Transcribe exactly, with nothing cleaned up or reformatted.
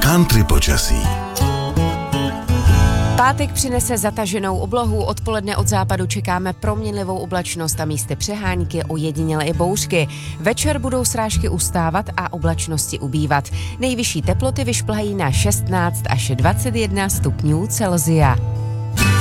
Country počasí. Pátek přinese zataženou oblohu, odpoledne od západu čekáme proměnlivou oblačnost a místy přehánky, ojediněle i bouřky. Večer budou srážky ustávat a oblačnosti ubývat. Nejvyšší teploty vyšplhají na šestnáct až dvacet jedna stupňů Celsia.